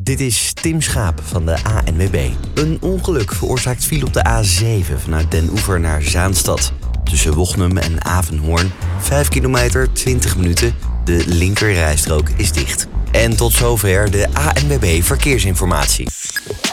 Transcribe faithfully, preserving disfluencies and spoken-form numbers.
Dit is Tim Schaap van de A N W B. Een ongeluk veroorzaakt file op de A zeven vanuit Den Oever naar Zaanstad. Tussen Wochnum en Avenhoorn. vijf kilometer, twintig minuten. De linkerrijstrook is dicht. En tot zover de A N W B Verkeersinformatie.